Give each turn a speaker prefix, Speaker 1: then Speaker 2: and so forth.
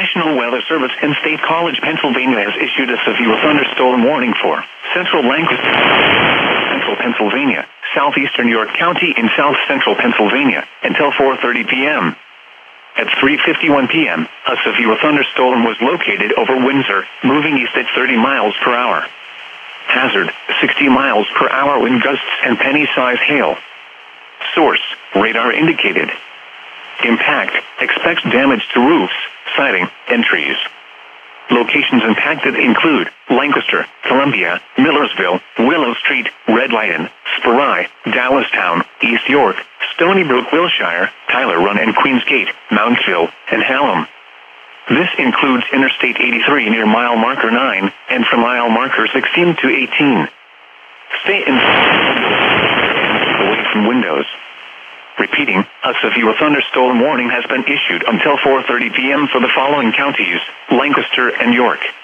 Speaker 1: National Weather Service and State College, Pennsylvania has issued a severe thunderstorm warning for central Lancaster, central Pennsylvania, southeastern York County, and south central Pennsylvania until 4:30 p.m. At 3:51 p.m., a severe thunderstorm was located over Windsor, moving east at 30 miles per hour. Hazard, 60 miles per hour wind gusts and penny-size hail. Source, radar indicated. Impact, expects damage to roofs, siding, and trees. Locations impacted include Lancaster, Columbia, Millersville, Willow Street, Red Lion, Spry, Dallastown, East York, Stony Brook, Wilshire, Tyler Run and Queens Gate, Moundsville, and Hallam. This includes Interstate 83 near mile marker 9 and from mile marker 16 to 18. Stay in away from windows. Repeating, a severe thunderstorm warning has been issued until 4:30 p.m. for the following counties: Lancaster and York.